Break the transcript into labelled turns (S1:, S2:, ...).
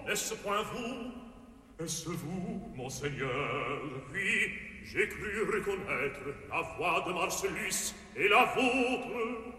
S1: est-ce point vous? Est-ce vous, monseigneur? Oui, j'ai cru reconnaître la voix de Marcellus et la vôtre.